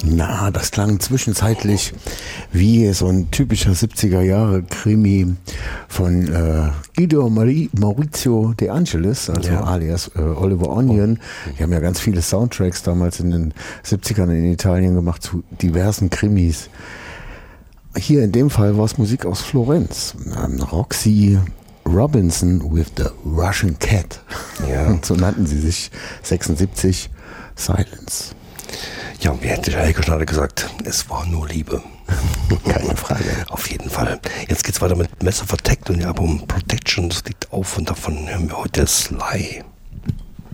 Na, das klang zwischenzeitlich wie so ein typischer 70er-Jahre-Krimi von Guido Maurizio De Angelis, also alias Oliver Onion. Die haben ja ganz viele Soundtracks damals in den 70ern in Italien gemacht zu diversen Krimis. Hier in dem Fall war es Musik aus Florenz. Roxy Robinson with the Russian Cat. Ja. Und so nannten sie sich 76 Silence. Ja, und wie hätte der Helge Schneider gesagt, es war nur Liebe. Keine Frage. Auf jeden Fall. Jetzt geht's weiter mit Messer verteckt und ihr Album Protection, das liegt auf und davon hören wir heute Sly.